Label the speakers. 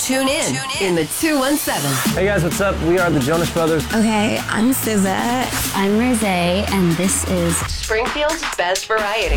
Speaker 1: Tune in the 217.
Speaker 2: Hey guys, what's up? We are the Jonas Brothers.
Speaker 3: Okay, I'm SZA.
Speaker 4: I'm Rosé, and this is
Speaker 1: Springfield's best variety.